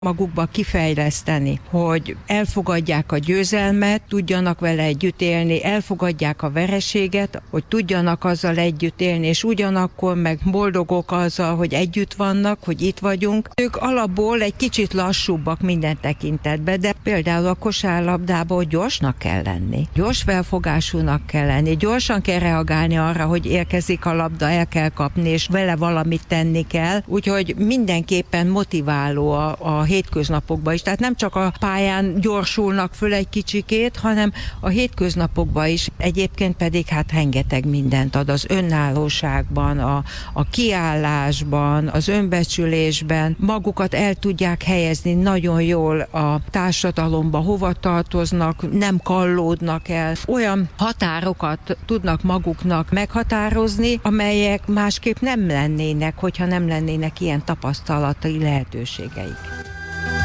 magukba kifejleszteni, hogy elfogadják a győzelmet, tudjanak vele együtt élni, elfogadják a vereséget, hogy tudjanak azzal együtt élni, és ugyanakkor meg boldogok azzal, hogy együtt vannak, hogy itt vagyunk. Ők alapból egy kicsit lassúbbak minden tekintetben, de például a kosárlabdában gyorsnak kell lenni, gyors felfogásúnak kell lenni, gyorsan kell reagálni arra, hogy érkezik a labda, el kell kapni, és vele valamit tenni kell, úgyhogy mindenképpen motiváló a hétköznapokban is. Tehát nem csak a pályán gyorsulnak föl egy kicsikét, hanem a hétköznapokban is. Egyébként pedig hát rengeteg mindent ad az önállóságban, a kiállásban, az önbecsülésben. Magukat el tudják helyezni nagyon jól a társadalomba, hova tartoznak, nem kallódnak el. Olyan határokat tudnak maguknak meghatározni, amelyek másképp nem lennének, hogyha nem lennének ilyen tapasztalatai lehetőségeik.